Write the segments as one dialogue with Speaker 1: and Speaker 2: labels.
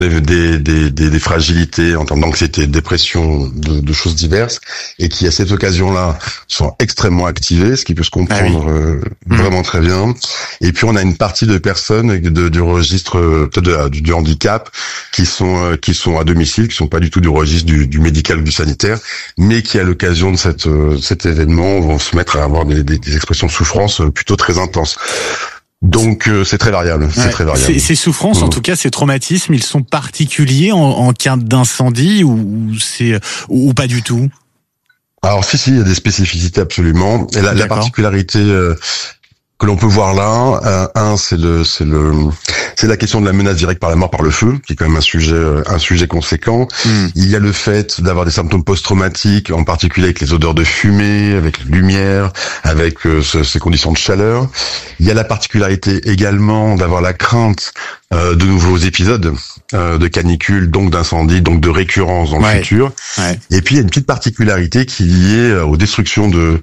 Speaker 1: des fragilités en termes d'anxiété, de dépression, de choses diverses, et qui à cette occasion-là sont extrêmement activés, ce qui peut se comprendre vraiment très bien. Et puis on a une partie de personnes du registre du handicap qui sont à domicile, qui sont pas du tout du registre du médical ou du sanitaire, mais qui à l'occasion de cet événement vont se mettre à avoir des expressions de souffrance plutôt très intenses. Donc c'est très variable,
Speaker 2: Ces souffrances, en tout cas, ces traumatismes, ils sont particuliers en cas d'incendie ou pas du tout?
Speaker 1: Alors si, il y a des spécificités absolument. Et la particularité que l'on peut voir là, c'est la question de la menace directe par la mort par le feu, qui est quand même un sujet conséquent. Il y a le fait d'avoir des symptômes post-traumatiques, en particulier avec les odeurs de fumée, avec la lumière, avec ces conditions de chaleur. Il y a la particularité également d'avoir la crainte de nouveaux épisodes de canicule, donc d'incendie, donc de récurrence dans le futur. Et puis il y a une petite particularité qui est liée aux destructions de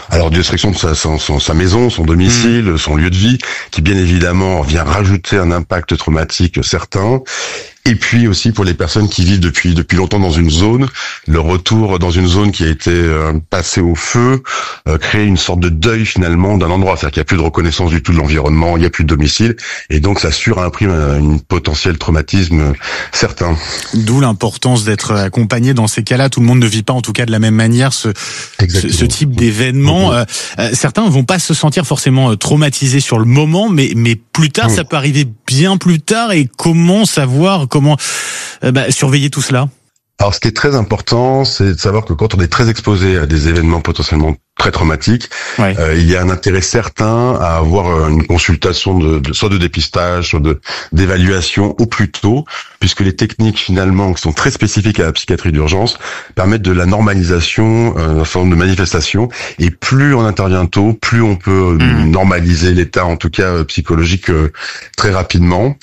Speaker 1: sa maison, son domicile, son lieu de vie, qui bien évidemment vient rajouter un impact traumatique certain. Et puis aussi pour les personnes qui vivent depuis longtemps dans une zone, le retour dans une zone qui a été passée au feu crée une sorte de deuil finalement d'un endroit, c'est-à-dire qu'il n'y a plus de reconnaissance du tout de l'environnement, il n'y a plus de domicile, et donc ça surimprime une potentiel traumatisme certain.
Speaker 2: D'où l'importance d'être accompagné dans ces cas-là. Tout le monde ne vit pas en tout cas de la même manière ce type d'événement. Certains vont pas se sentir forcément traumatisés sur le moment, mais plus tard, ça peut arriver bien plus tard. Et comment savoir comment surveiller tout cela?
Speaker 1: Alors, ce qui est très important, c'est de savoir que quand on est très exposé à des événements potentiellement très traumatiques, il y a un intérêt certain à avoir une consultation soit de dépistage, soit d'évaluation au plus tôt, puisque les techniques finalement qui sont très spécifiques à la psychiatrie d'urgence permettent de la normalisation d'un certain nombre de manifestations, et plus on intervient tôt, plus on peut normaliser l'état, en tout cas psychologique, très rapidement.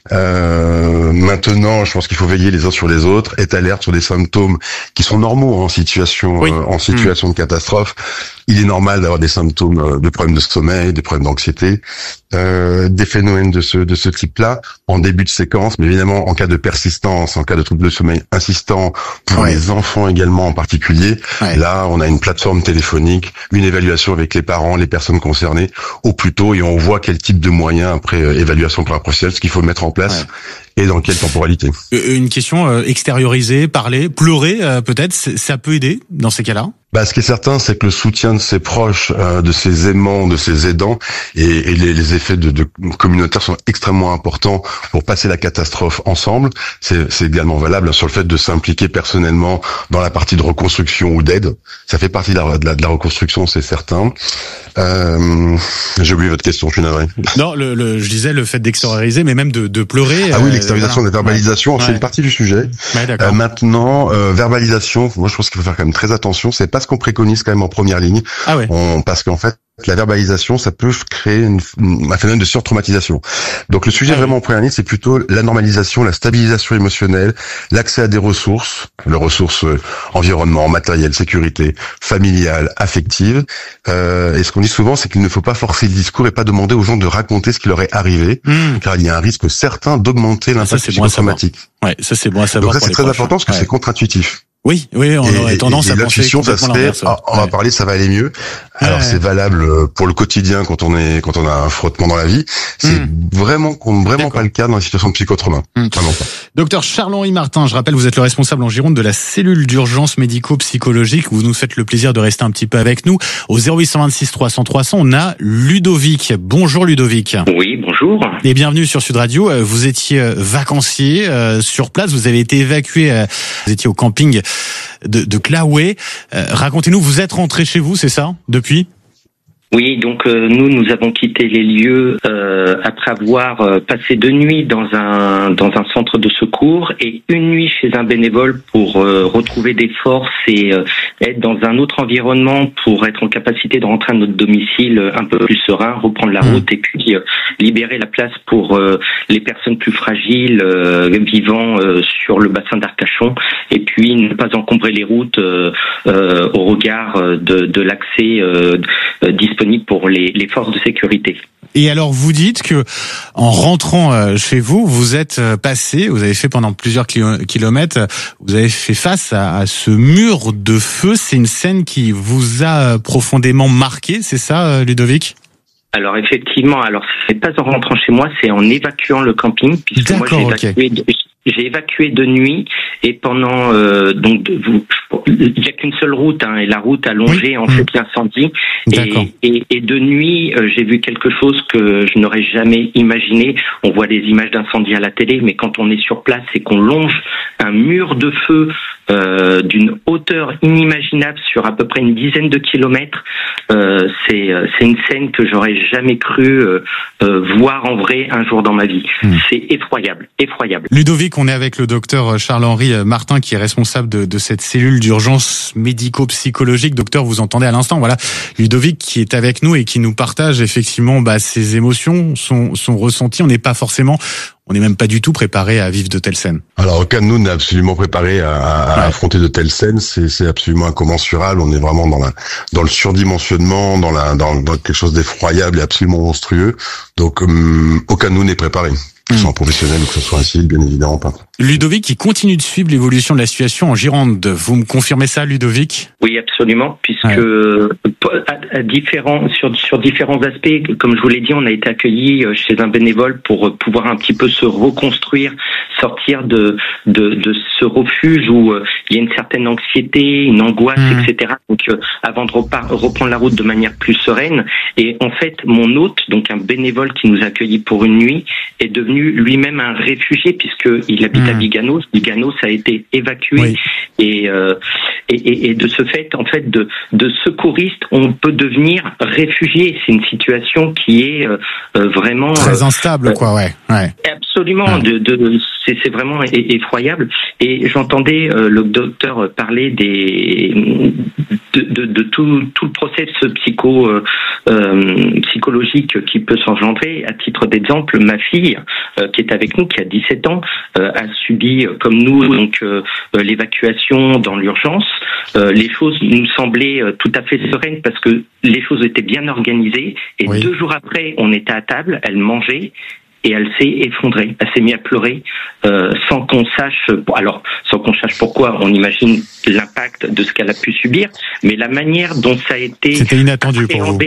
Speaker 1: Maintenant, je pense qu'il faut veiller les uns sur les autres, être alerte sur des symptômes qui sont normaux en situation de catastrophe. Il est normal d'avoir des symptômes de problèmes de sommeil, des problèmes d'anxiété, des phénomènes de ce type-là en début de séquence, mais évidemment en cas de persistance, en cas de trouble de sommeil insistant, pour les enfants également en particulier, là on a une plateforme téléphonique, une évaluation avec les parents, les personnes concernées au plus tôt, et on voit quel type de moyens après évaluation par un professionnel, ce qu'il faut mettre en place et dans quelle temporalité.
Speaker 2: Une question, extérioriser, parler, pleurer peut-être, ça peut aider dans ces cas-là?
Speaker 1: Ce qui est certain, c'est que le soutien de ses proches, de ses aimants, de ses aidants, et les effets de communautaires sont extrêmement importants pour passer la catastrophe ensemble. C'est également valable sur le fait de s'impliquer personnellement dans la partie de reconstruction ou d'aide. Ça fait partie de la reconstruction, c'est certain. J'ai oublié votre question, je suis navré.
Speaker 2: Non, je disais le fait d'extérioriser, mais même de pleurer.
Speaker 1: Ah oui, l'extériorisation, la verbalisation, c'est une partie du sujet. Maintenant, verbalisation, moi je pense qu'il faut faire quand même très attention. C'est pas ce qu'on préconise quand même en première ligne. Parce qu'en fait, la verbalisation, ça peut créer un phénomène de surtraumatisation. Donc le sujet vraiment en première ligne, c'est plutôt la normalisation, la stabilisation émotionnelle, l'accès à des ressources, les ressources environnement, matériel, sécurité, familiale, affective. Et ce qu'on dit souvent, c'est qu'il ne faut pas forcer le discours et pas demander aux gens de raconter ce qui leur est arrivé, car il y a un risque certain d'augmenter l'impact psychotraumatique.
Speaker 2: Ça c'est bon à savoir.
Speaker 1: Donc ça c'est très important parce que c'est contre-intuitif.
Speaker 2: Oui, on aurait tendance à penser complètement l'inverse.
Speaker 1: On va parler, ça va aller mieux. Alors c'est valable pour le quotidien quand on a un frottement dans la vie. C'est vraiment pas le cas dans la situation de psychotrauma. Vraiment pas.
Speaker 2: Docteur Charles-Henri Martin, je rappelle, vous êtes le responsable en Gironde de la cellule d'urgence médico-psychologique. Vous nous faites le plaisir de rester un petit peu avec nous. Au 0826 300 300, on a Ludovic. Bonjour Ludovic.
Speaker 3: Oui, bonjour.
Speaker 2: Et bienvenue sur Sud Radio. Vous étiez vacancier sur place, vous avez été évacué, vous étiez au camping de Claouet. Racontez-nous, vous êtes rentré chez vous, c'est ça, depuis ?
Speaker 3: Oui, donc nous avons quitté les lieux après avoir passé 2 nuits dans un centre de secours et 1 nuit chez un bénévole pour retrouver des forces et être dans un autre environnement pour être en capacité de rentrer à notre domicile un peu plus serein, reprendre la route et puis libérer la place pour les personnes plus fragiles vivant sur le bassin d'Arcachon, et puis ne pas encombrer les routes au regard de l'accès disponible pour les forces de sécurité.
Speaker 2: Et alors vous dites que en rentrant chez vous, vous avez fait pendant plusieurs kilomètres, vous avez fait face à ce mur de feu. C'est une scène qui vous a profondément marqué, c'est ça, Ludovic ?
Speaker 3: Alors effectivement, c'est pas en rentrant chez moi, c'est en évacuant le camping, puisque moi j'ai évacué de nuit et pendant il n'y a qu'une seule route et la route allongée en fait l'incendie et de nuit j'ai vu quelque chose que je n'aurais jamais imaginé. On voit des images d'incendie à la télé, mais quand on est sur place et qu'on longe un mur de feu d'une hauteur inimaginable sur à peu près une dizaine de kilomètres, c'est une scène que j'aurais jamais cru voir en vrai un jour dans ma vie. C'est effroyable.
Speaker 2: Ludovic, on est avec le docteur Charles-Henri Martin qui est responsable de cette cellule d'urgence médico-psychologique. Docteur, vous entendez à l'instant, voilà, Ludovic qui est avec nous et qui nous partage effectivement ses émotions, son ressenti. On n'est même pas du tout préparé à vivre de telles scènes.
Speaker 1: Alors aucun de nous n'est absolument préparé à affronter de telles scènes. C'est absolument incommensurable. On est vraiment dans le surdimensionnement, dans quelque chose d'effroyable et absolument monstrueux. Donc aucun de nous n'est préparé. Que ce soit un professionnel ou que ce soit un civil, bien évidemment pas.
Speaker 2: Ludovic, qui continue de suivre l'évolution de la situation en Gironde. Vous me confirmez ça, Ludovic ?
Speaker 3: Oui, absolument, puisque sur différents aspects, comme je vous l'ai dit, on a été accueillis chez un bénévole pour pouvoir un petit peu se reconstruire, sortir de ce refuge où il y a une certaine anxiété, une angoisse, etc. Donc avant de reprendre la route de manière plus sereine. Et en fait, mon hôte, donc un bénévole qui nous a accueillis pour une nuit, est devenu lui-même un réfugié puisqu'il habite à Biganos. Biganos a été évacué et de ce fait, en fait, de secouriste, on peut devenir réfugié. C'est une situation qui est vraiment
Speaker 2: très instable, quoi. Ouais.
Speaker 3: Absolument. C'est vraiment effroyable. Et j'entendais le docteur parler de tout le process psychologique qui peut s'engendrer. À titre d'exemple, ma fille qui est avec nous, qui a 17 ans, a subi comme nous donc l'évacuation dans l'urgence. Les choses nous semblaient tout à fait sereines parce que les choses étaient bien organisées. Et 2 jours après, on était à table, elle mangeait. Et elle s'est effondrée, elle s'est mise à pleurer sans qu'on sache pourquoi. On imagine l'impact de ce qu'elle a pu subir, mais la manière dont ça a été
Speaker 2: c'était inattendu pour vous.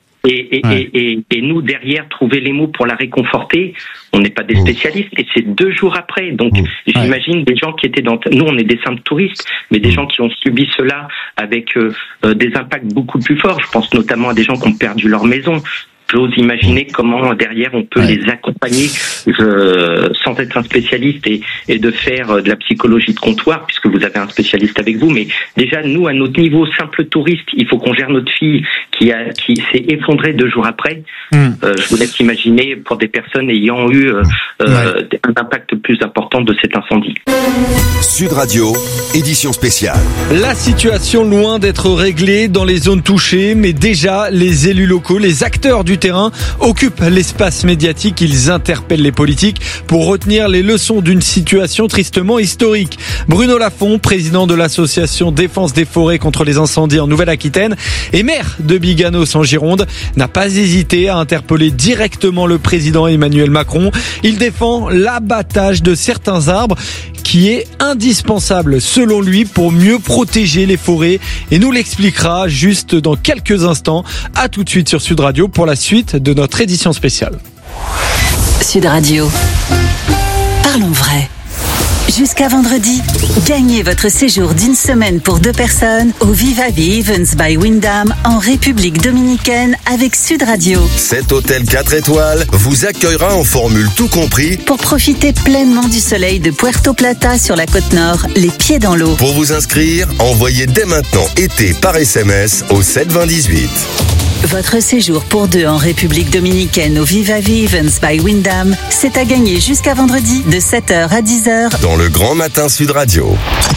Speaker 3: Et nous derrière trouver les mots pour la réconforter. On n'est pas des spécialistes et c'est 2 jours après. Donc j'imagine des gens qui étaient nous on est des simples touristes, mais des gens qui ont subi cela avec des impacts beaucoup plus forts. Je pense notamment à des gens qui ont perdu leur maison. J'ose imaginer comment derrière on peut les accompagner sans être un spécialiste et de faire de la psychologie de comptoir puisque vous avez un spécialiste avec vous. Mais déjà nous à notre niveau simple touriste, il faut qu'on gère notre fille qui s'est effondrée 2 jours après. Je vous laisse imaginer pour des personnes ayant eu un impact plus important de cet incendie.
Speaker 4: Sud Radio, édition spéciale.
Speaker 5: La situation loin d'être réglée dans les zones touchées, mais déjà les élus locaux, les acteurs du terrain occupent l'espace médiatique. Ils interpellent les politiques pour retenir les leçons d'une situation tristement historique. Bruno Lafont, président de l'association Défense des forêts contre les incendies en Nouvelle-Aquitaine et maire de Biganos en Gironde, n'a pas hésité à interpeller directement le président Emmanuel Macron. Il défend l'abattage de certains arbres qui est indispensable selon lui pour mieux protéger les forêts et nous l'expliquera juste dans quelques instants. À tout de suite sur Sud Radio pour la suite de notre édition spéciale.
Speaker 6: Sud Radio, parlons vrai. Jusqu'à vendredi, gagnez votre séjour d'1 semaine pour 2 personnes au Viva Events by Wyndham en République Dominicaine avec Sud Radio.
Speaker 4: Cet hôtel 4 étoiles vous accueillera en formule tout compris
Speaker 6: pour profiter pleinement du soleil de Puerto Plata sur la côte nord, les pieds dans l'eau.
Speaker 4: Pour vous inscrire, envoyez dès maintenant été par SMS au 72018.
Speaker 6: Votre séjour pour 2 en République Dominicaine au Viva Events by Wyndham, c'est à gagner jusqu'à vendredi de 7h à 10h
Speaker 4: dans le Grand Matin Sud Radio.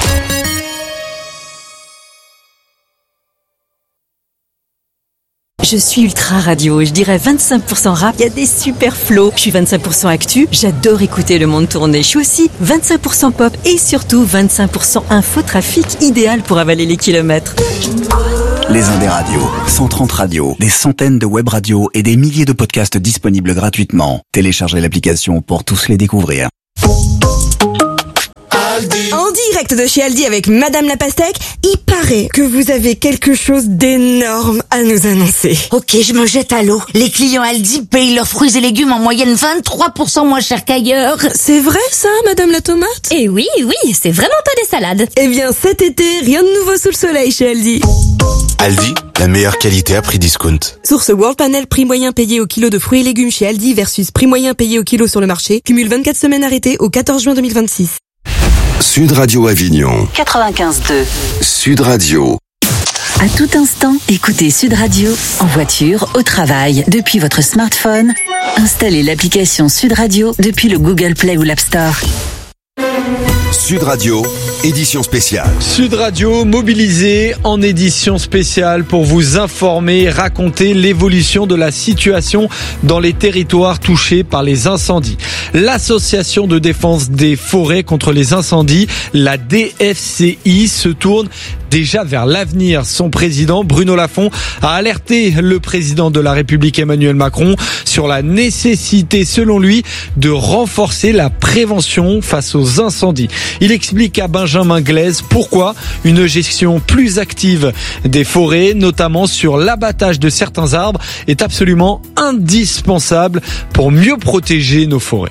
Speaker 7: Je suis ultra radio, je dirais 25% rap, il y a des super flows. Je suis 25% actu, j'adore écouter le monde tourner. Je suis aussi 25% pop et surtout 25% infotrafic, idéal pour avaler les kilomètres.
Speaker 8: les Indes radios, 130 radios, des centaines de web radios et des milliers de podcasts disponibles gratuitement. Téléchargez l'application pour tous les découvrir.
Speaker 9: En direct de chez Aldi avec Madame la Pastèque, il paraît que vous avez quelque chose d'énorme à nous annoncer.
Speaker 10: Ok, je me jette à l'eau. Les clients Aldi payent leurs fruits et légumes en moyenne 23% moins cher qu'ailleurs.
Speaker 9: C'est vrai ça, Madame la Tomate?
Speaker 11: Eh oui, c'est vraiment pas des salades.
Speaker 9: Eh bien, cet été, rien de nouveau sous le soleil chez Aldi.
Speaker 12: Aldi, la meilleure qualité à prix discount.
Speaker 9: Source World Panel, prix moyen payé au kilo de fruits et légumes chez Aldi versus prix moyen payé au kilo sur le marché. Cumule 24 semaines arrêtées au 14 juin 2026.
Speaker 4: Sud Radio Avignon
Speaker 6: 95.2.
Speaker 4: Sud Radio.
Speaker 6: À tout instant, écoutez Sud Radio en voiture, au travail, depuis votre smartphone. Installez l'application Sud Radio depuis le Google Play ou l'App Store.
Speaker 4: Sud Radio, édition spéciale.
Speaker 5: Sud Radio mobilisé en édition spéciale pour vous informer et raconter l'évolution de la situation dans les territoires touchés par les incendies. L'association de défense des forêts contre les incendies, la DFCI, se tourne déjà vers l'avenir. Son président, Bruno Lafont, a alerté le président de la République, Emmanuel Macron, sur la nécessité, selon lui, de renforcer la prévention face aux incendies. Il explique à Benjamin Glaise pourquoi une gestion plus active des forêts, notamment sur l'abattage de certains arbres, est absolument indispensable pour mieux protéger nos forêts.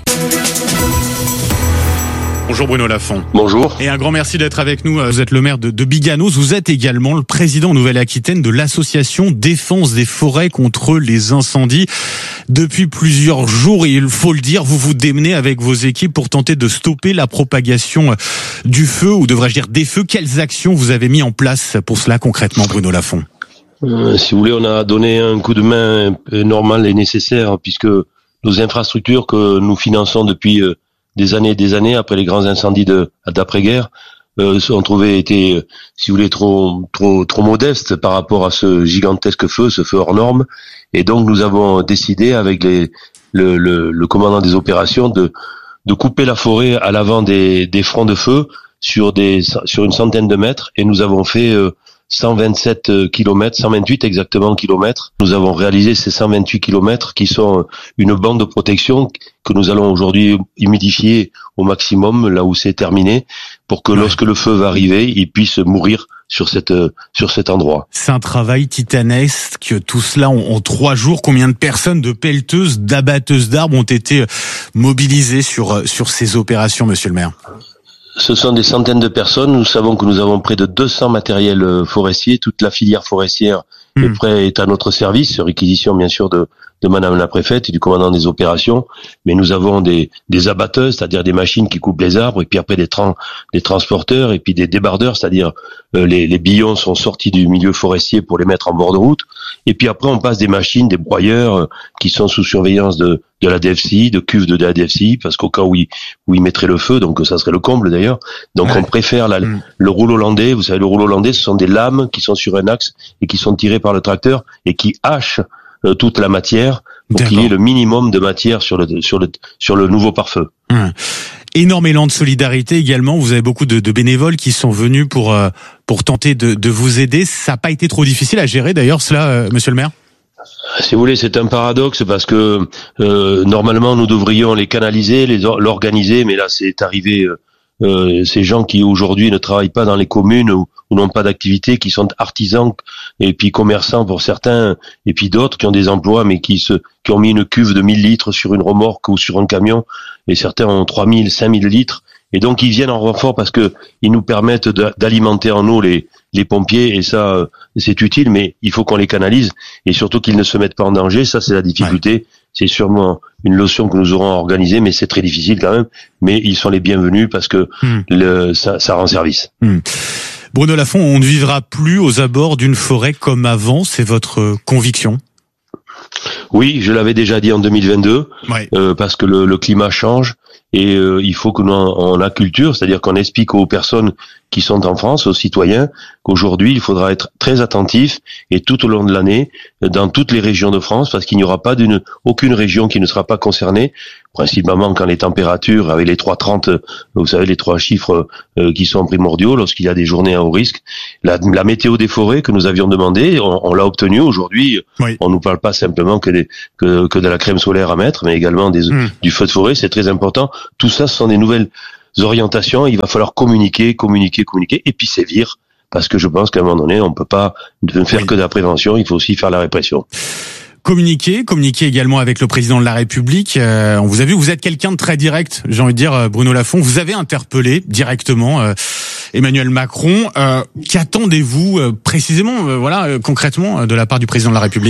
Speaker 2: Bonjour Bruno Lafont.
Speaker 1: Bonjour.
Speaker 2: Et un grand merci d'être avec nous. Vous êtes le maire de Biganos. Vous êtes également le président en Nouvelle-Aquitaine de l'association Défense des forêts contre les incendies. Depuis plusieurs jours, il faut le dire, vous vous démenez avec vos équipes pour tenter de stopper la propagation du feu, ou devrais-je dire des feux. Quelles actions vous avez mis en place pour cela concrètement, Bruno Lafont?
Speaker 13: Si vous voulez, on a donné un coup de main normal et nécessaire, puisque nos infrastructures que nous finançons depuis des années après les grands incendies d'après-guerre étaient, si vous voulez, trop modestes par rapport à ce gigantesque feu, ce feu hors norme. Et donc nous avons décidé avec le commandant des opérations de couper la forêt à l'avant des fronts de feu sur une centaine de mètres, et nous avons fait 127 kilomètres, 128 exactement kilomètres. Nous avons réalisé ces 128 kilomètres qui sont une bande de protection que nous allons aujourd'hui humidifier au maximum là où c'est terminé, pour que lorsque le feu va arriver, il puisse mourir sur cet endroit.
Speaker 2: C'est un travail titanesque, tout cela en 3 jours. Combien de personnes, de pelleteuses, d'abatteuses d'arbres ont été mobilisées sur ces opérations, monsieur le maire?
Speaker 13: Ce sont des centaines de personnes. Nous savons que nous avons près de 200 matériels forestiers. Toute la filière forestière est à notre service, sur réquisition bien sûr de Madame la préfète et du commandant des opérations. Mais nous avons des abatteuses, c'est-à-dire des machines qui coupent les arbres, et puis après des transporteurs, et puis des débardeurs, c'est-à-dire les billons sont sortis du milieu forestier pour les mettre en bord de route. Et puis après on passe des machines, des broyeurs qui sont sous surveillance de la DFCI, de cuves de la DFCI, parce qu'au cas où ils mettraient le feu, donc ça serait le comble d'ailleurs. Donc on préfère le rouleau hollandais. Vous savez, le rouleau hollandais, ce sont des lames qui sont sur un axe et qui sont tirées par le tracteur et qui hachent toute la matière pour qu'il y ait le minimum de matière sur le nouveau pare-feu.
Speaker 2: Énorme élan de solidarité également. Vous avez beaucoup de bénévoles qui sont venus pour tenter de vous aider. Ça n'a pas été trop difficile à gérer d'ailleurs cela, monsieur le maire?
Speaker 13: Si vous voulez, c'est un paradoxe parce que normalement nous devrions les canaliser, l'organiser, mais là c'est arrivé. Ces gens qui aujourd'hui ne travaillent pas dans les communes ou n'ont pas d'activité, qui sont artisans et puis commerçants pour certains, et puis d'autres qui ont des emplois mais qui ont mis une cuve de 1000 litres sur une remorque ou sur un camion, et certains ont 3000, 5000 litres, et donc ils viennent en renfort parce que ils nous permettent d'alimenter en eau les pompiers, et ça c'est utile, mais il faut qu'on les canalise et surtout qu'ils ne se mettent pas en danger. Ça c'est la difficulté. Ouais. C'est sûrement une leçon que nous aurons à organiser, mais c'est très difficile quand même. Mais ils sont les bienvenus parce que ça rend service.
Speaker 2: Bruno Lafont, on ne vivra plus aux abords d'une forêt comme avant, c'est votre conviction?
Speaker 13: Oui, je l'avais déjà dit en 2022, parce que le climat change et il faut que on acculture, c'est-à-dire qu'on explique aux personnes qui sont en France, aux citoyens, qu'aujourd'hui il faudra être très attentif et tout au long de l'année dans toutes les régions de France, parce qu'il n'y aura pas aucune région qui ne sera pas concernée, principalement quand les températures, avec les 3,30, vous savez, les 3 chiffres qui sont primordiaux lorsqu'il y a des journées à haut risque. La météo des forêts que nous avions demandé, on l'a obtenue. Aujourd'hui, oui. On nous parle pas simplement que de la crème solaire à mettre, mais également du feu de forêt. C'est très important. Tout ça, ce sont des nouvelles orientations. Il va falloir communiquer, et puis sévir. Parce que je pense qu'à un moment donné, on peut pas faire que de la prévention. Il faut aussi faire la répression.
Speaker 2: Communiquer également avec le président de la République. On vous a vu, vous êtes quelqu'un de très direct, j'ai envie de dire, Bruno Lafont. Vous avez interpellé directement Emmanuel Macron. Qu'attendez-vous précisément, concrètement, de la part du président de la République ?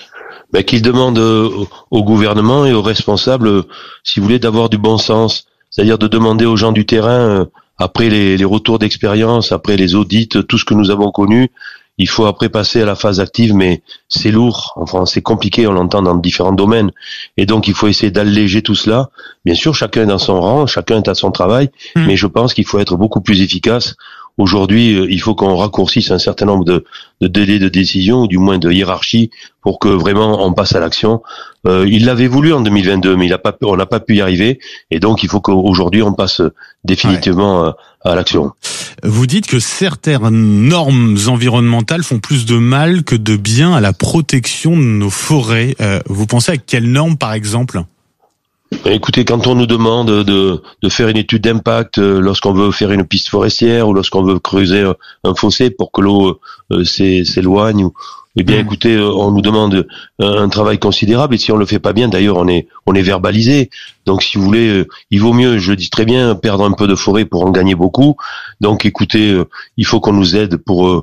Speaker 13: Qu'il demande au gouvernement et aux responsables, si vous voulez, d'avoir du bon sens. C'est-à-dire de demander aux gens du terrain, après les retours d'expérience, après les audits, tout ce que nous avons connu, il faut après passer à la phase active, mais c'est lourd, enfin c'est compliqué, on l'entend dans différents domaines, et donc il faut essayer d'alléger tout cela. Bien sûr, chacun est dans son rang, chacun est à son travail, mais je pense qu'il faut être beaucoup plus efficace. Aujourd'hui, il faut qu'on raccourcisse un certain nombre de délais de décision, ou du moins de hiérarchie, pour que vraiment on passe à l'action. Il l'avait voulu en 2022, mais on n'a pas pu y arriver, et donc il faut qu'aujourd'hui on passe définitivement à l'action.
Speaker 2: Vous dites que certaines normes environnementales font plus de mal que de bien à la protection de nos forêts. Vous pensez à quelles normes, par exemple ?
Speaker 13: Écoutez, quand on nous demande de faire une étude d'impact lorsqu'on veut faire une piste forestière ou lorsqu'on veut creuser un fossé pour que l'eau s'éloigne, eh bien, écoutez, on nous demande un travail considérable, et si on le fait pas bien, d'ailleurs, on est verbalisé. Donc, si vous voulez, il vaut mieux, je le dis très bien, perdre un peu de forêt pour en gagner beaucoup. Donc, écoutez, il faut qu'on nous aide pour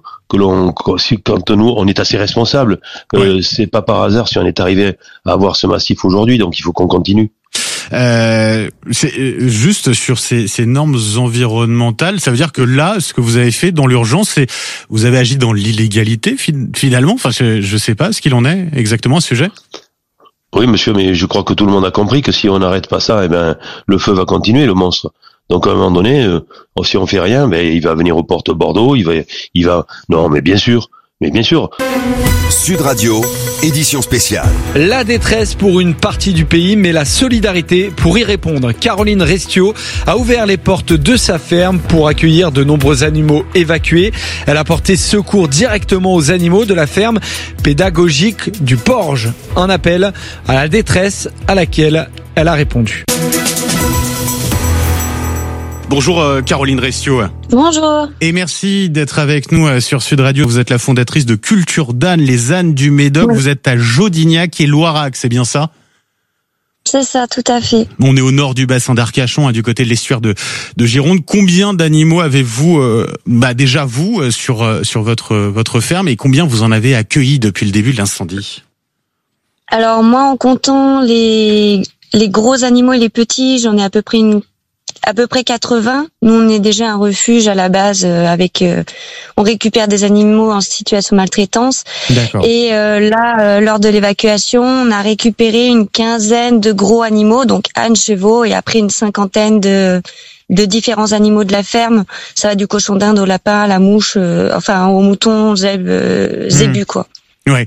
Speaker 13: quand nous, on est assez responsable. C'est pas par hasard si on est arrivé à avoir ce massif aujourd'hui. Donc, il faut qu'on continue.
Speaker 2: C'est juste sur ces normes environnementales, ça veut dire que là, ce que vous avez fait dans l'urgence, c'est vous avez agi dans l'illégalité finalement. Enfin, je sais pas ce qu'il en est exactement à ce sujet.
Speaker 13: Oui, monsieur, mais je crois que tout le monde a compris que si on n'arrête pas ça, le feu va continuer, le monstre. Donc à un moment donné, si on fait rien, il va venir aux portes de Bordeaux, il va. Non, mais bien sûr.
Speaker 4: Sud Radio, édition spéciale.
Speaker 5: La détresse pour une partie du pays, mais la solidarité pour y répondre. Caroline Restiaux a ouvert les portes de sa ferme pour accueillir de nombreux animaux évacués. Elle a porté secours directement aux animaux de la ferme pédagogique du Porge. Un appel à la détresse à laquelle elle a répondu.
Speaker 2: Bonjour Caroline Restiaux.
Speaker 14: Bonjour.
Speaker 2: Et merci d'être avec nous sur Sud Radio. Vous êtes la fondatrice de Culture d'ânes, les ânes du Médoc. Oui. Vous êtes à Jodignac et Loirac, c'est bien ça ?
Speaker 14: C'est ça, tout à fait.
Speaker 2: On est au nord du bassin d'Arcachon, du côté de l'estuaire de Gironde. Combien d'animaux avez-vous déjà vous sur votre ferme, et combien vous en avez accueillis depuis le début de l'incendie ?
Speaker 14: Alors moi, en comptant les gros animaux et les petits, j'en ai à peu près 80. Nous, on est déjà un refuge à la base on récupère des animaux en situation de maltraitance. D'accord. Et lors de l'évacuation, on a récupéré une quinzaine de gros animaux, donc ânes, chevaux, et après une cinquantaine de différents animaux de la ferme. Ça va du cochon d'Inde au lapin, à la mouche, au mouton, zébu, quoi.
Speaker 2: Ouais.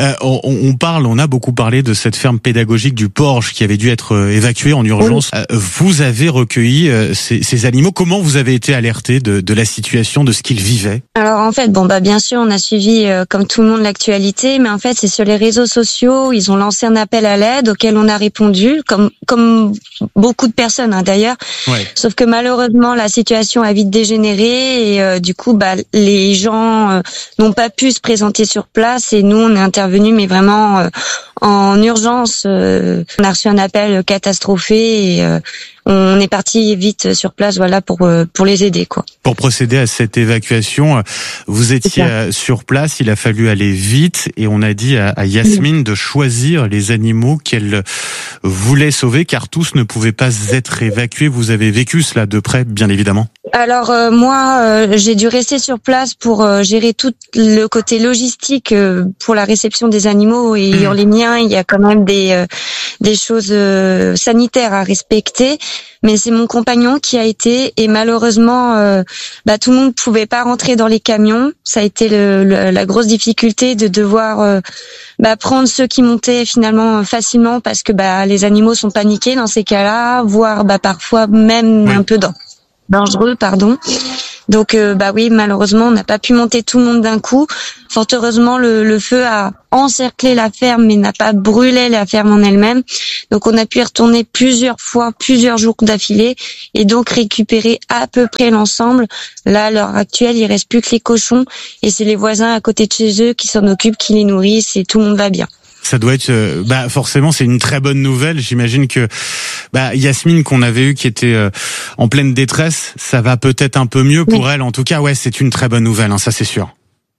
Speaker 2: On a beaucoup parlé de cette ferme pédagogique du Porge qui avait dû être évacuée en urgence. Oui. Vous avez recueilli ces animaux. Comment vous avez été alerté de la situation, de ce qu'ils vivaient ?
Speaker 14: Alors en fait, bien sûr, on a suivi comme tout le monde l'actualité, mais en fait, c'est sur les réseaux sociaux, ils ont lancé un appel à l'aide auquel on a répondu, comme beaucoup de personnes d'ailleurs. Ouais. Sauf que malheureusement, la situation a vite dégénéré et du coup, les gens n'ont pas pu se présenter sur place, et nous, on est intervenu, mais vraiment en urgence. On a reçu un appel catastrophé et on est parti vite sur place, pour les aider, quoi.
Speaker 2: Pour procéder à cette évacuation, vous étiez sur place, il a fallu aller vite, et on a dit à Yasmine de choisir les animaux qu'elle voulait sauver, car tous ne pouvaient pas être évacués. Vous avez vécu cela de près, bien évidemment.
Speaker 14: Alors moi, j'ai dû rester sur place pour gérer tout le côté logistique pour la réception des animaux, et les miens, il y a quand même des choses sanitaires à respecter. mais c'est mon compagnon qui a été, et malheureusement, tout le monde pouvait pas rentrer dans les camions. Ça a été la grosse difficulté de devoir prendre ceux qui montaient finalement facilement, parce que les animaux sont paniqués dans ces cas-là, voire parfois même un peu dangereux, pardon. Donc oui, malheureusement, on n'a pas pu monter tout le monde d'un coup. Fort heureusement, le feu a encerclé la ferme mais n'a pas brûlé la ferme en elle-même. Donc on a pu y retourner plusieurs fois, plusieurs jours d'affilée, et donc récupérer à peu près l'ensemble. Là, à l'heure actuelle, il reste plus que les cochons, et c'est les voisins à côté de chez eux qui s'en occupent, qui les nourrissent, et tout le monde va bien.
Speaker 2: Ça doit être, forcément, c'est une très bonne nouvelle. J'imagine que, Yasmine, qu'on avait eu, qui était en pleine détresse, ça va peut-être un peu mieux pour elle. En tout cas, ouais, c'est une très bonne nouvelle, ça c'est sûr.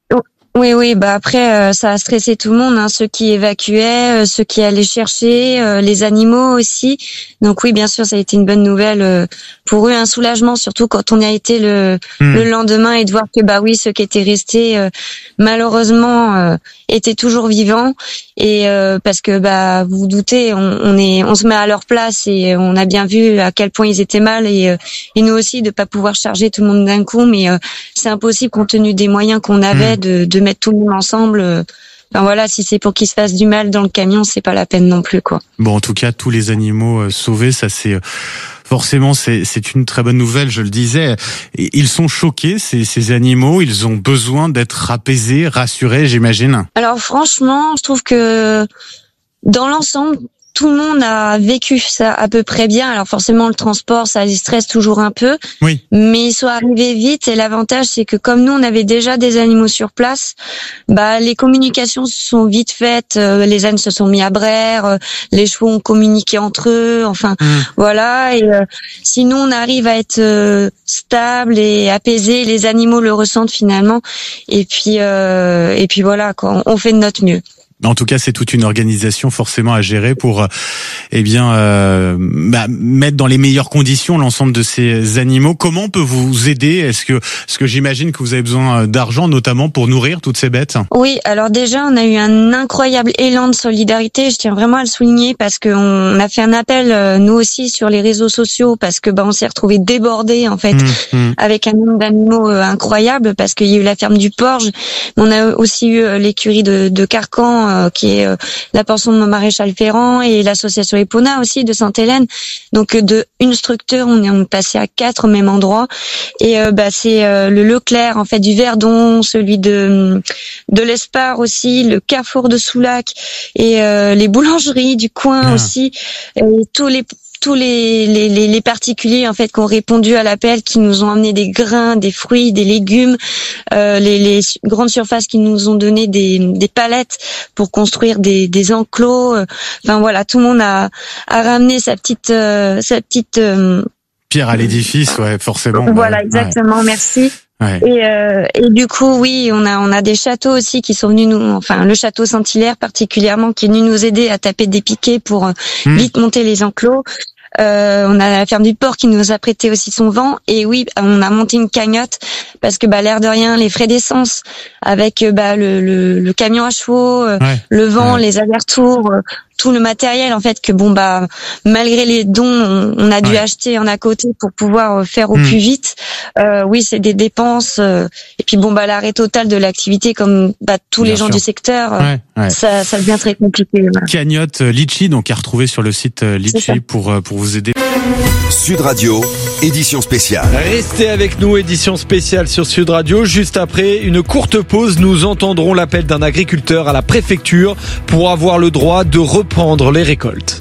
Speaker 14: Oui, après ça a stressé tout le monde, ceux qui évacuaient, ceux qui allaient chercher, les animaux aussi. Donc oui, bien sûr, ça a été une bonne nouvelle pour eux, un soulagement, surtout quand on y a été le lendemain, et de voir que ceux qui étaient restés malheureusement étaient toujours vivants, et parce que vous vous doutez, on se met à leur place, et on a bien vu à quel point ils étaient mal, et nous aussi de pas pouvoir charger tout le monde d'un coup, mais c'est impossible compte tenu des moyens qu'on avait de mettre tout le monde ensemble. Si c'est pour qu'ils se fassent du mal dans le camion, c'est pas la peine non plus, quoi.
Speaker 2: Bon, en tout cas, tous les animaux sauvés, ça c'est forcément c'est une très bonne nouvelle. Je le disais, ils sont choqués, ces animaux. Ils ont besoin d'être apaisés, rassurés, j'imagine.
Speaker 14: Alors franchement, je trouve que dans l'ensemble, tout le monde a vécu ça à peu près bien. Alors forcément, le transport, ça les stresse toujours un peu. Oui. Mais ils sont arrivés vite, et l'avantage, c'est que comme nous, on avait déjà des animaux sur place, les communications se sont vite faites. Les ânes se sont mis à braire, les chevaux ont communiqué entre eux. Enfin, voilà. Et sinon, on arrive à être stable et apaisé. Les animaux le ressentent finalement. Et puis voilà, quoi. On fait de notre mieux.
Speaker 2: En tout cas, c'est toute une organisation forcément à gérer pour, mettre dans les meilleures conditions l'ensemble de ces animaux. Comment on peut vous aider ? Est-ce que j'imagine que vous avez besoin d'argent, notamment pour nourrir toutes ces bêtes ?
Speaker 14: Oui, alors déjà, on a eu un incroyable élan de solidarité. Je tiens vraiment à le souligner, parce que on a fait un appel, nous aussi, sur les réseaux sociaux, parce que on s'est retrouvés débordés en fait, avec un nombre d'animaux incroyable, parce qu'il y a eu la ferme du Porge, mais on a aussi eu l'écurie de Carcan, qui est la pension de Maréchal Ferrand, et l'association Epona aussi de Sainte-Hélène. Donc de une structure, on est passé à 4 au même endroit, et c'est le Leclerc en fait du Verdon, celui de l'Espard aussi, le Carrefour de Soulac, et les boulangeries du coin aussi, et tous les particuliers en fait qui ont répondu à l'appel, qui nous ont amené des grains, des fruits, des légumes, les grandes surfaces qui nous ont donné des palettes pour construire des enclos. Enfin voilà, tout le monde a ramené sa petite
Speaker 2: pierre à l'édifice, ouais, forcément.
Speaker 14: Voilà, exactement, merci. Ouais. Et du coup, oui, on a des châteaux aussi qui sont venus le château Saint-Hilaire particulièrement, qui est venu nous aider à taper des piquets pour vite monter les enclos. On a la ferme du Port qui nous a prêté aussi son vent, et oui, on a monté une cagnotte, parce que l'air de rien, les frais d'essence avec le camion à chevaux, le vent, les allers-retours, tout le matériel en fait que malgré les dons, on a dû acheter en à côté pour pouvoir faire au plus vite. Oui, c'est des dépenses, et puis l'arrêt total de l'activité, comme tous les gens du secteur, ça devient très compliqué.
Speaker 2: Cagnotte Litchi, donc à retrouver sur le site Litchi pour vous aider.
Speaker 4: Sud Radio, édition spéciale.
Speaker 5: Restez avec nous, édition spéciale sur Sud Radio. Juste après une courte pause, nous entendrons l'appel d'un agriculteur à la préfecture pour avoir le droit de reprendre les récoltes.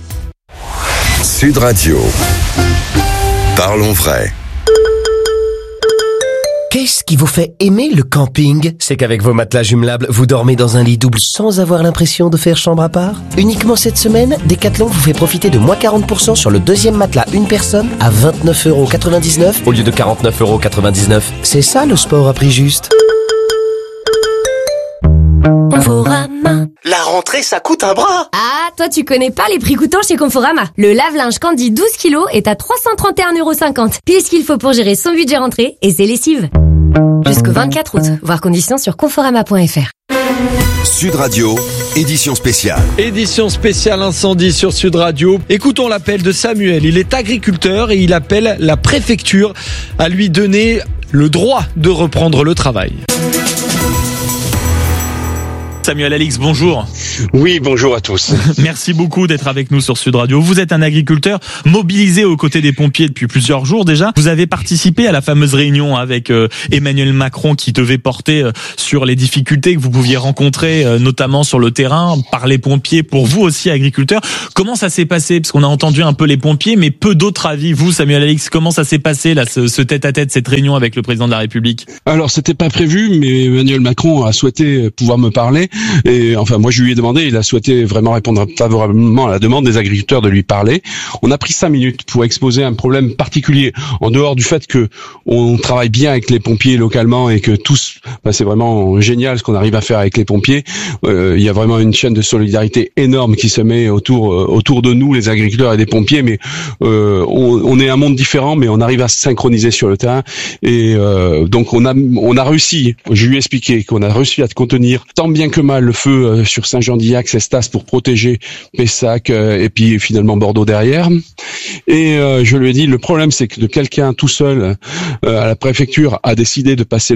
Speaker 4: Sud Radio. Parlons vrai.
Speaker 15: Qu'est-ce qui vous fait aimer le camping ? C'est qu'avec vos matelas jumelables, vous dormez dans un lit double sans avoir l'impression de faire chambre à part ? Uniquement cette semaine, Decathlon vous fait profiter de moins 40% sur le deuxième matelas une personne à 29,99€ au lieu de 49,99€. C'est ça le sport à prix juste.
Speaker 11: Conforama.
Speaker 15: La rentrée, ça coûte un bras.
Speaker 11: Ah, toi tu connais pas les prix coûtants chez Conforama. Le lave-linge Candy 12 kilos est à 331,50€. Pile ce qu'il faut pour gérer son budget rentrée et ses lessives. Jusqu'au 24 août. Voir conditions sur conforama.fr.
Speaker 4: Sud Radio, édition spéciale.
Speaker 5: Édition spéciale incendie sur Sud Radio. Écoutons l'appel de Samuel. Il est agriculteur et il appelle la préfecture à lui donner le droit de reprendre le travail.
Speaker 2: Samuel Alix, bonjour.
Speaker 16: Oui, bonjour à tous.
Speaker 2: Merci beaucoup d'être avec nous sur Sud Radio. Vous êtes un agriculteur mobilisé aux côtés des pompiers depuis plusieurs jours déjà. Vous avez participé à la fameuse réunion avec Emmanuel Macron qui devait porter sur les difficultés que vous pouviez rencontrer, notamment sur le terrain, par les pompiers, pour vous aussi agriculteurs. Comment ça s'est passé? Parce qu'on a entendu un peu les pompiers, mais peu d'autres avis. Vous, Samuel Alix, comment ça s'est passé là, ce tête-à-tête, cette réunion avec le président de la République?
Speaker 16: Alors, c'était pas prévu, mais Emmanuel Macron a souhaité pouvoir me parler. Et enfin, moi, je lui ai demandé, il a souhaité vraiment répondre favorablement à la demande des agriculteurs de lui parler. On a pris 5 minutes pour exposer un problème particulier, en dehors du fait que on travaille bien avec les pompiers localement et que tous, c'est vraiment génial ce qu'on arrive à faire avec les pompiers. Il y a vraiment une chaîne de solidarité énorme qui se met autour de nous, les agriculteurs et les pompiers. Mais on est un monde différent, mais on arrive à se synchroniser sur le terrain. Et donc on a réussi. Je lui ai expliqué qu'on a réussi à contenir tant bien que mal le feu sur Saint-Jean-d'Illac, Cestas, pour protéger Pessac et puis finalement Bordeaux derrière. Et je lui ai dit, le problème c'est que quelqu'un tout seul à la préfecture a décidé de passer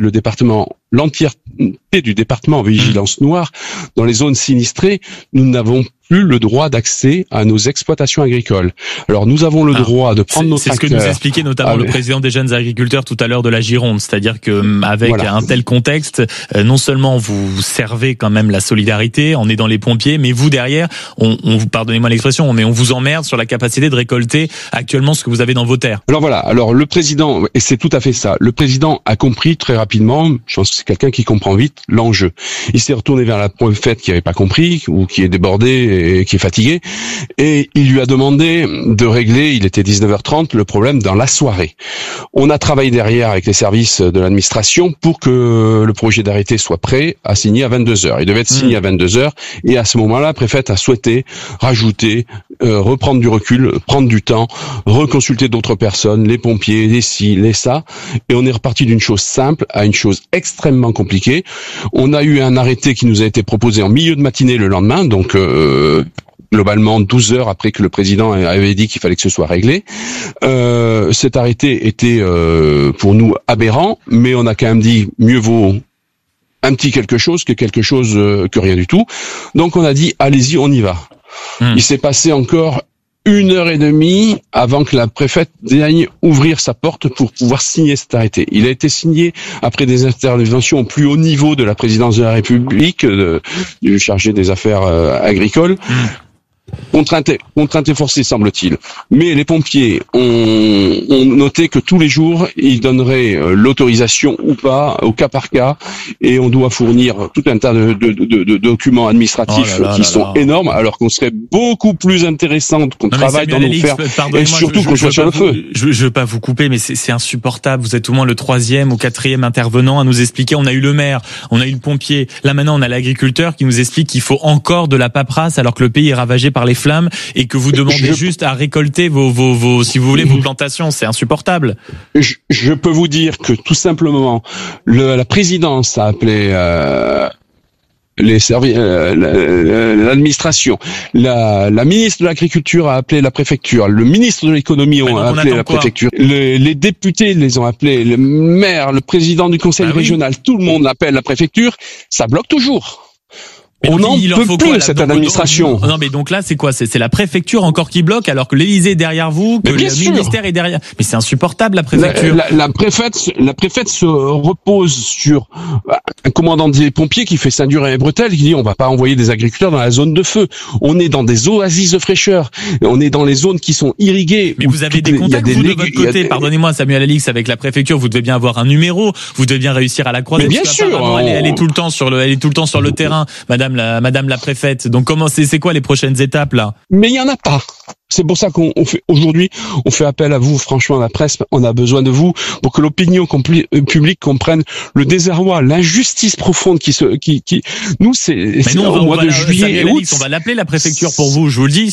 Speaker 16: l'entièreté du département en vigilance noire dans les zones sinistrées. Nous n'avons plus le droit d'accès à nos exploitations agricoles. Alors nous avons le droit de prendre nos tracteurs.
Speaker 2: C'est ce que nous expliquait notamment le président des jeunes agriculteurs tout à l'heure de la Gironde, c'est-à-dire que avec un tel contexte, non seulement vous servez quand même la solidarité en aidant les pompiers, mais vous derrière, on vous, pardonnez-moi l'expression, mais on vous emmerde sur la capacité de récolter actuellement ce que vous avez dans vos terres.
Speaker 16: Alors voilà, alors le président, et c'est tout à fait ça, le président a compris très rapidement, je pense que c'est quelqu'un qui comprend vite l'enjeu. Il s'est retourné vers la préfète qui n'avait pas compris ou qui est débordée et qui est fatigué, et il lui a demandé de régler, il était 19h30, le problème dans la soirée. On a travaillé derrière avec les services de l'administration pour que le projet d'arrêté soit prêt à signer à 22h. Il devait être signé à 22h, et à ce moment-là, la préfète a souhaité rajouter, reprendre du recul, prendre du temps, reconsulter d'autres personnes, les pompiers, les ci, les ça, et on est reparti d'une chose simple à une chose extrêmement compliquée. On a eu un arrêté qui nous a été proposé en milieu de matinée le lendemain, donc globalement 12 heures après que le président avait dit qu'il fallait que ce soit réglé. Cet arrêté était pour nous aberrant, mais on a quand même dit mieux vaut un petit quelque chose que rien du tout. Donc on a dit allez-y, on y va. Il s'est passé encore 1h30 avant que la préfète daigne ouvrir sa porte pour pouvoir signer cet arrêté. Il a été signé après des interventions au plus haut niveau de la présidence de la République, du chargé des affaires agricoles. Contrainte et forcée, semble-t-il. Mais les pompiers ont noté que tous les jours, ils donneraient l'autorisation ou pas, au cas par cas, et on doit fournir tout un tas de documents administratifs qui sont énormes, alors qu'on serait beaucoup plus intéressant qu'on travaille dans nos fermes, et surtout qu'on soit sur le feu.
Speaker 2: Je veux pas vous couper, mais c'est insupportable. Vous êtes au moins le 3e ou 4e intervenant à nous expliquer. On a eu le maire, on a eu le pompier. Là maintenant, on a l'agriculteur qui nous explique qu'il faut encore de la paperasse alors que le pays est ravagé par les flammes et que vous demandez juste à récolter vos si vous voulez, vos plantations. C'est insupportable.
Speaker 16: Je peux vous dire que tout simplement, la présidence a appelé les services, l'administration, la ministre de l'Agriculture a appelé la préfecture, le ministre de l'Économie a appelé la préfecture, les députés les ont appelés, le maire, le président du conseil régional, tout le monde appelle la préfecture, ça bloque toujours.
Speaker 2: Mais
Speaker 16: on n'en peut plus cette administration.
Speaker 2: Non, mais donc là, c'est quoi? C'est la préfecture encore qui bloque, alors que l'Élysée est derrière vous, que le ministère est derrière. Mais c'est insupportable, la préfecture.
Speaker 16: La préfète se repose sur un commandant des pompiers qui fait ceinture et bretelles, qui dit on va pas envoyer des agriculteurs dans la zone de feu. On est dans des oasis de fraîcheur. On est dans les zones qui sont irriguées.
Speaker 2: Mais vous avez des contacts, vous, de votre côté. Pardonnez-moi, Samuel Alix, avec la préfecture, vous devez bien avoir un numéro. Vous devez bien réussir à la croiser.
Speaker 16: Mais bien sûr.
Speaker 2: Elle est tout le temps sur le terrain, Madame la préfète. Donc comment c'est quoi les prochaines étapes là?
Speaker 16: Mais il y en a pas. C'est pour ça qu'on fait appel à vous, franchement, la presse, on a besoin de vous pour que l'opinion publique comprenne le désarroi, l'injustice profonde nous, c'est au mois de juillet et août.
Speaker 2: On va l'appeler la préfecture pour vous, je vous le dis,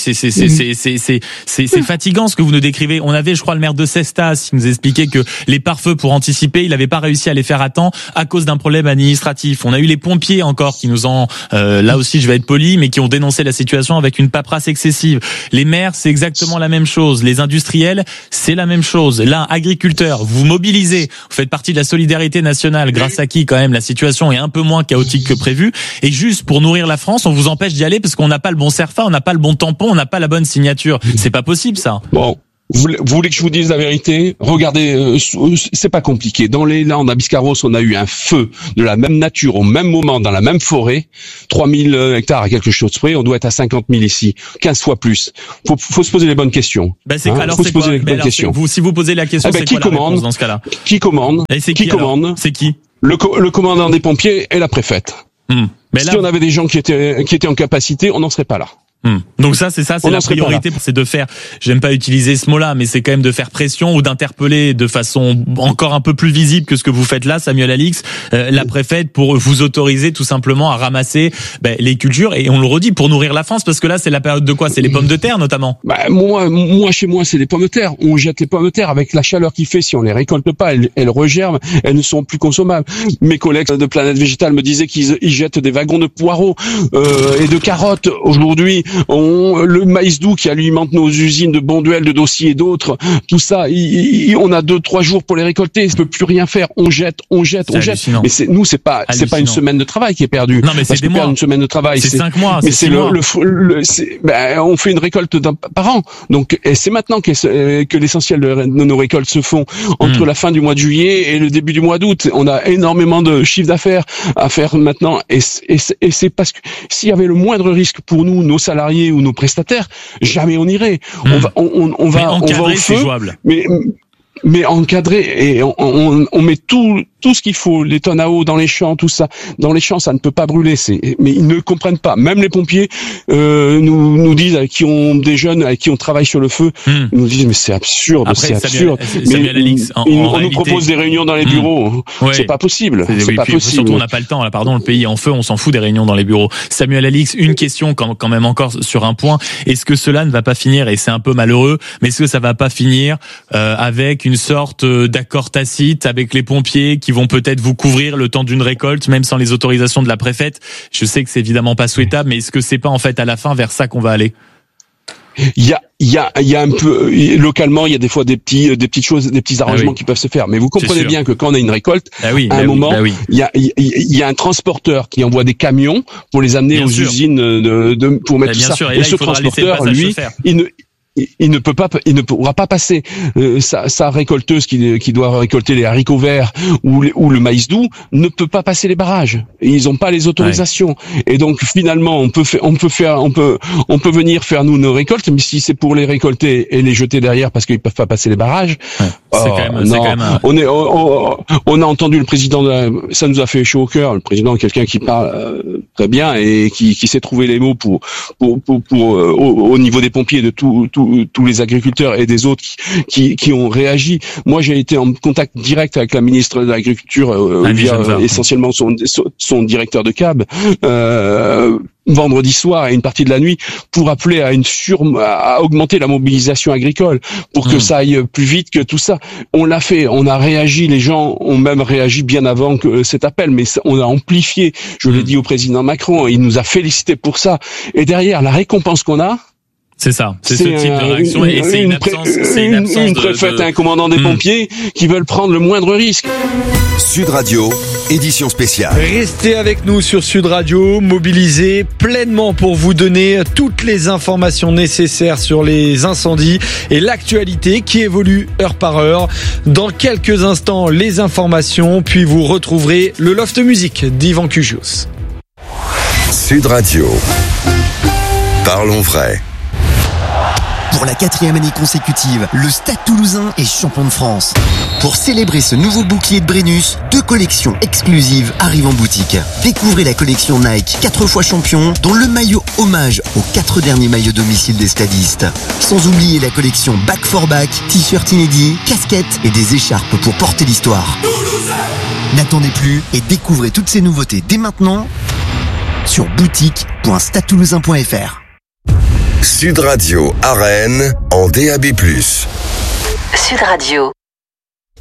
Speaker 2: c'est fatigant ce que vous nous décrivez. On avait, je crois, le maire de Cestas qui nous expliquait que les pare-feux pour anticiper, il n'avait pas réussi à les faire à temps à cause d'un problème administratif. On a eu les pompiers encore qui nous ont, là aussi je vais être poli, mais qui ont dénoncé la situation avec une paperasse excessive. Les maires, c'est exactement la même chose. Les industriels, c'est la même chose. Là, agriculteurs, vous mobilisez, vous faites partie de la solidarité nationale, grâce à qui quand même la situation est un peu moins chaotique que prévu. Et juste pour nourrir la France, on vous empêche d'y aller parce qu'on n'a pas le bon CERFA, on n'a pas le bon tampon, on n'a pas la bonne signature. C'est pas possible ça.
Speaker 16: Bon. Vous voulez que je vous dise la vérité? Regardez, c'est pas compliqué. Dans les Landes, à Biscarrosse, on a eu un feu de la même nature au même moment dans la même forêt. 3000 hectares à quelque chose près. On doit être à 50 000 ici. 15 fois plus. Faut se poser les bonnes questions.
Speaker 2: Alors, c'est quoi? Si vous posez la question, c'est quoi la réponse dans ce cas-là?
Speaker 16: Qui commande?
Speaker 2: C'est qui?
Speaker 16: Le commandant des pompiers et la préfète. Si on avait des gens qui étaient en capacité, on n'en serait pas là.
Speaker 2: Donc c'est la priorité, c'est de faire, j'aime pas utiliser ce mot-là, mais c'est quand même de faire pression ou d'interpeller de façon encore un peu plus visible que ce que vous faites là, Samuel Alix, la préfète, pour vous autoriser tout simplement à ramasser les cultures, et on le redit, pour nourrir la France, parce que là c'est la période de quoi? C'est les pommes de terre notamment.
Speaker 16: Moi chez moi c'est les pommes de terre. On jette les pommes de terre avec la chaleur qu'il fait. Si on les récolte pas, elles regerment, elles ne sont plus consommables. Mes collègues de Planète Végétale me disaient qu'ils jettent des wagons de poireaux et de carottes aujourd'hui. Le maïs doux qui alimente nos usines de Bonduel, de Dossier et d'autres, tout ça, on a 2-3 jours pour les récolter, on peut plus rien faire, on jette.
Speaker 2: Hallucinant.
Speaker 16: Mais c'est pas une semaine de travail qui est perdue.
Speaker 2: Non, mais c'est des mois.
Speaker 16: Une semaine de travail,
Speaker 2: c'est 5 mois.
Speaker 16: Mais c'est on fait une récolte par an. Donc, et c'est maintenant que l'essentiel de nos récoltes se font entre la fin du mois de juillet et le début du mois d'août. On a énormément de chiffre d'affaires à faire maintenant, et c'est parce que s'il y avait le moindre risque pour nous, nos salariés ou nos prestataires, jamais on irait. On va au feu, mais encadré, et on met tout ce qu'il faut, les tonnes à eau dans les champs, tout ça. Dans les champs, ça ne peut pas brûler. Mais ils ne comprennent pas. Même les pompiers nous disent, avec qui on des jeunes, avec qui on travaille sur le feu, nous disent mais c'est absurde, c'est absurde. On nous propose des réunions dans les bureaux. C'est pas possible. C'est pas possible.
Speaker 2: Surtout on n'a pas le temps. Là, pardon, le pays est en feu, on s'en fout des réunions dans les bureaux. Samuel Alix, une question quand même encore sur un point. Est-ce que cela ne va pas finir, et c'est un peu malheureux, mais est-ce que ça va pas finir avec une sorte d'accord tacite avec les pompiers qui vont peut-être vous couvrir le temps d'une récolte, même sans les autorisations de la préfète? Je sais que c'est évidemment pas souhaitable, mais est-ce que c'est pas en fait à la fin vers ça qu'on va aller?
Speaker 16: Il y a un peu localement, il y a des fois des petites choses, des petits arrangements qui peuvent se faire. Mais vous comprenez bien que quand on a une récolte, à un moment, il y a un transporteur qui envoie des camions pour les amener aux usines pour mettre tout ça.
Speaker 2: Sûr,
Speaker 16: et ce transporteur, lui, il ne pourra pas passer. Sa récolteuse qui doit récolter les haricots verts ou le maïs doux ne peut pas passer les barrages. Ils n'ont pas les autorisations. Et donc finalement, on peut venir faire nous nos récoltes, mais si c'est pour les récolter et les jeter derrière parce qu'ils peuvent pas passer les barrages, on a entendu le président, ça nous a fait chaud au cœur. Le président est quelqu'un qui parle très bien et qui sait trouver les mots pour au niveau des pompiers, de tous les agriculteurs et des autres qui ont réagi. Moi, j'ai été en contact direct avec la ministre de l'Agriculture via essentiellement son directeur de cab vendredi soir et une partie de la nuit pour appeler à augmenter la mobilisation agricole pour que ça aille plus vite que tout ça. On l'a fait, on a réagi, les gens ont même réagi bien avant que cet appel, mais on a amplifié. Je l'ai dit au président Macron, il nous a félicité pour ça. Et derrière, la récompense qu'on a,
Speaker 2: c'est ça, c'est ce type de réaction, et c'est une absence
Speaker 16: une préfète et un commandant des pompiers qui veulent prendre le moindre risque.
Speaker 4: Sud Radio, édition spéciale.
Speaker 5: Restez avec nous sur Sud Radio, mobilisés pleinement pour vous donner toutes les informations nécessaires sur les incendies et l'actualité qui évolue heure par heure. Dans quelques instants, les informations, puis vous retrouverez le Loft Musique d'Yvan Cugios.
Speaker 4: Sud Radio, parlons vrai.
Speaker 17: Pour la 4e année consécutive, le Stade Toulousain est champion de France. Pour célébrer ce nouveau bouclier de Brennus, 2 collections exclusives arrivent en boutique. Découvrez la collection Nike 4 fois champion, dont le maillot hommage aux 4 derniers maillots domicile des stadistes. Sans oublier la collection Back for Back, t-shirts inédits, casquettes et des écharpes pour porter l'histoire. N'attendez plus et découvrez toutes ces nouveautés dès maintenant sur boutique.stadetoulousain.fr.
Speaker 4: Sud Radio à Rennes en DAB+.
Speaker 6: Sud Radio.